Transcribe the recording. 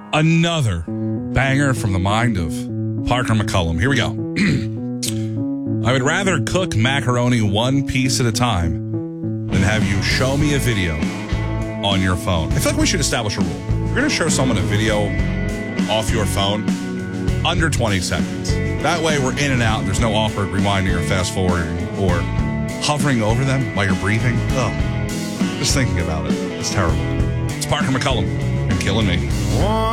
Another banger from the mind of Parker McCullum. Here we go. I would rather cook macaroni one piece at a time than have you show me a video on your phone. I feel like we should establish a rule. If you're going to show someone a video off your phone, under 20 seconds. That way we're in and out. There's no awkward rewinding or fast forwarding or hovering over them while you're breathing. Ugh. Just thinking about it. It's terrible. It's Parker McCullum and killing me.